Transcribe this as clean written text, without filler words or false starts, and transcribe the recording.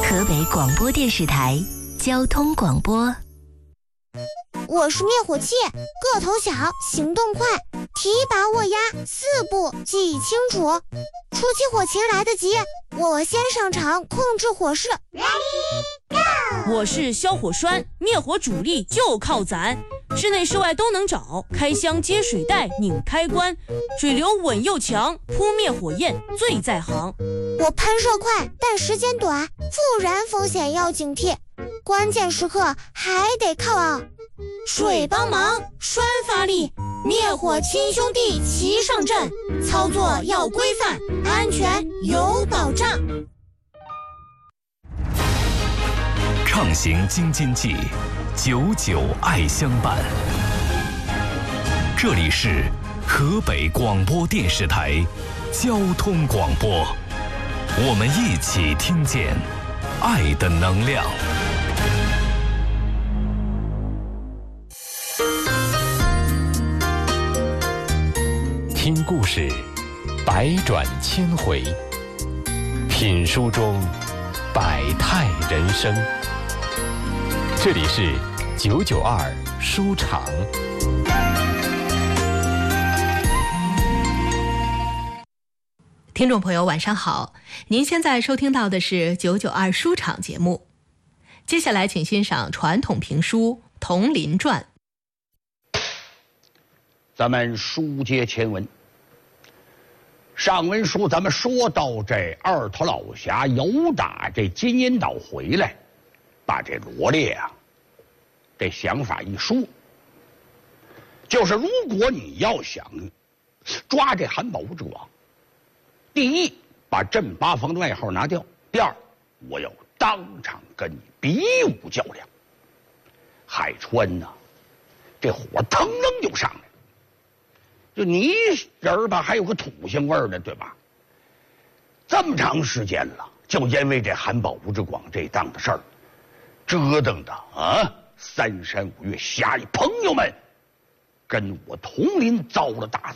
河北广播电视台交通广播。 我是灭火器，个头小，行动快，提拔握压4步记忆清楚。出起火情来得及，我先上场控制火势。Ready go！ 我是消火栓，灭火主力就靠攒，室内室外都能找，开箱接水袋拧开关，水流稳又强，扑灭火焰最在行。 我喷射快，但时间短，复燃风险要警惕，关键时刻还得靠水帮忙，栓发力，灭火亲兄弟齐上阵，操作要规范，安全有保障。 畅行京津冀，久久爱相伴。这里是河北广播电视台交通广播，我们一起听见爱的能量。听故事，百转千回；品书中，百态人生。这里是992书场。 听众朋友，晚上好！您现在收听到的是992书场节目。接下来，请欣赏传统评书《佟林传》。 咱们书接前文。上文书咱们说到，这二头老侠由打这金银岛回来，把这罗列啊这想法一说，就是如果你要想抓这韩宝之王，第一把镇八方的外号拿掉，第二我要当场跟你比武较量。海川呐，这火腾腾就上来，就你人吧还有个土腥味儿的，对吧？这么长时间了，就因为这韩宝之广这档子事儿，折腾的啊，3山5岳，侠义朋友们跟我佟林遭了大